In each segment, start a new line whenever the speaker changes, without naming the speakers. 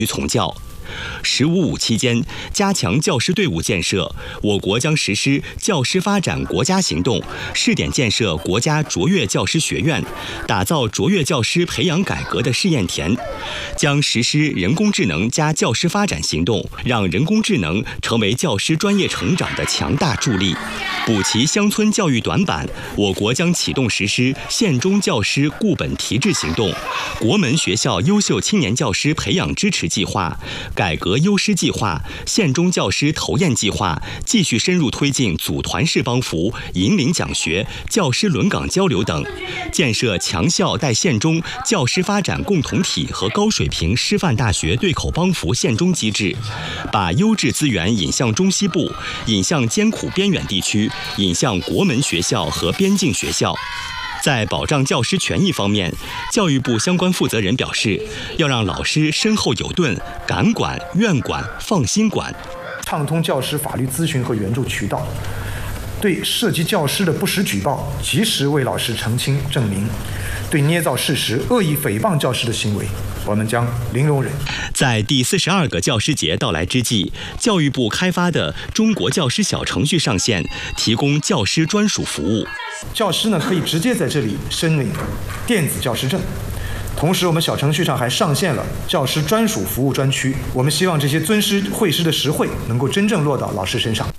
从教。“15.5”期间，加强教师队伍建设，我国将实施教师发展国家行动，试点建设国家卓越教师学院，打造卓越教师培养改革的试验田，将实施人工智能加教师发展行动，让人工智能成为教师专业成长的强大助力。补齐乡村教育短板，我国将启动实施县中教师固本提质行动，国门学校优秀青年教师培养支持计划，改革优师计划、县中教师投验计划，继续深入推进组团式帮扶、引领讲学、教师轮岗交流等，建设强校带县中教师发展共同体和高水平师范大学对口帮扶县中机制，把优质资源引向中西部，引向艰苦边远地区，引向国门学校和边境学校。在保障教师权益方面，教育部相关负责人表示，要让老师身后有盾，敢管、愿管、放心管，
畅通教师法律咨询和援助渠道，对涉及教师的不实举报及时为老师澄清证明，对捏造事实、恶意诽谤教师的行为，我们将零容忍。
在第42个教师节到来之际，教育部开发的中国教师小程序上线，提供教师专属服务。
教师呢可以直接在这里申领电子教师证，同时我们小程序上还上线了教师专属服务专区。我们希望这些尊师惠师的实惠能够真正落到老师身上。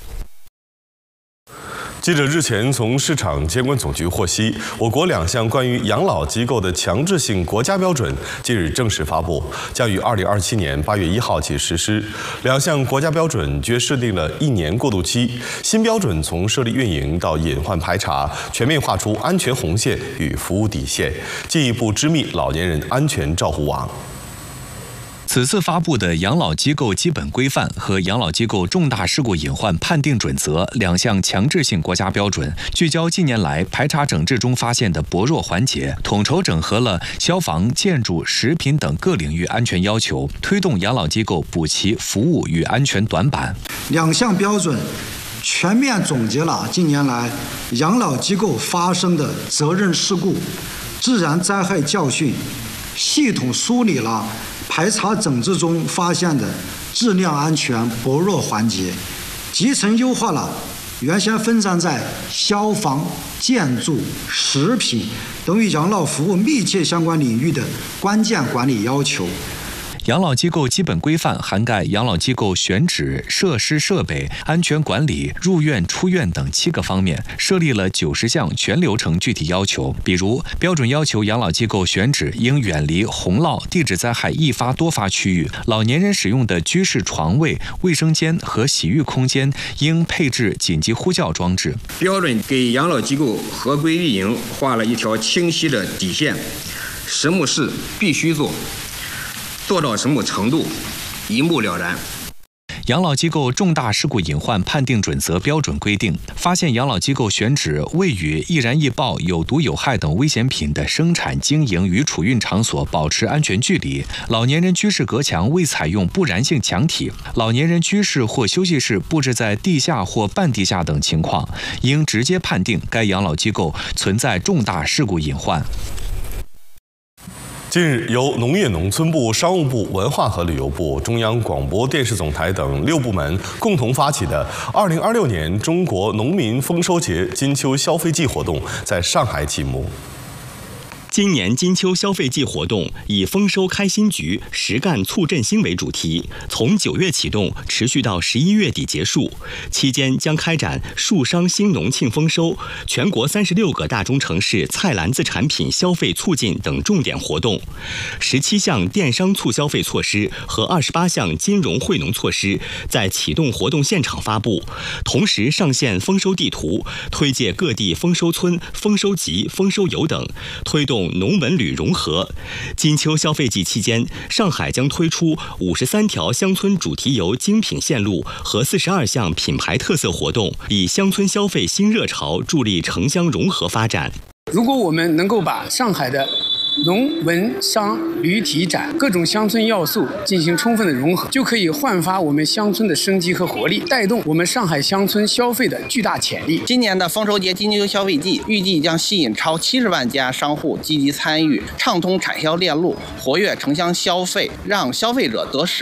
记者日前从市场监管总局获悉，我国2项关于养老机构的强制性国家标准近日正式发布，将于2027年8月1号起实施。2项国家标准均设定了1年过渡期，新标准从设立运营到隐患排查，全面划出安全红线与服务底线，进一步织密老年人安全照护网。
此次发布的养老机构基本规范和养老机构重大事故隐患判定准则2项强制性国家标准，聚焦近年来排查整治中发现的薄弱环节，统筹整合了消防、建筑、食品等各领域安全要求，推动养老机构补齐服务与安全短板。
2项标准全面总结了近年来养老机构发生的责任事故、自然灾害教训，系统梳理了排查整治中发现的质量安全薄弱环节，集成优化了原先分散在消防、建筑、食品等与养老服务密切相关领域的关键管理要求。
养老机构基本规范涵盖养老机构选址、设施设备、安全管理、入院出院等7个方面，设立了90项全流程具体要求。比如，标准要求养老机构选址应远离洪涝、地质灾害易发多发区域，老年人使用的居室床位、卫生间和洗浴空间应配置紧急呼叫装置。
标准给养老机构合规运营画了一条清晰的底线，什么事必须做，做到什么程度，一目了然。
养老机构重大事故隐患判定准则标准规定，发现养老机构选址未与易燃易爆、有毒有害等危险品的生产、经营与储运场所保持安全距离，老年人居室隔墙未采用不燃性墙体，老年人居室或休息室布置在地下或半地下等情况，应直接判定该养老机构存在重大事故隐患。
近日，由农业农村部、商务部、文化和旅游部、中央广播电视总台等6部门共同发起的2026年中国农民丰收节金秋消费季活动在上海启幕。
今年金秋消费季活动以丰收开新局，实干促振兴为主题，从9月启动，持续到11月底结束。期间将开展树商兴农庆丰收、全国36个大中城市菜篮子产品消费促进等重点活动，17项电商促消费措施和28项金融惠农措施在启动活动现场发布，同时上线丰收地图，推介各地丰收村、丰收集、丰收游等，推动农文旅融合。金秋消费季期间，上海将推出53条乡村主题游精品线路和42项品牌特色活动，以乡村消费新热潮助力城乡融合发展。
如果我们能够把上海的农文商旅体展各种乡村要素进行充分的融合，就可以焕发我们乡村的生机和活力，带动我们上海乡村消费的巨大潜力。
今年的丰收节金秋消费季预计将吸引超70万家商户积极参与，畅通产销链路，活跃城乡消费，让消费者得实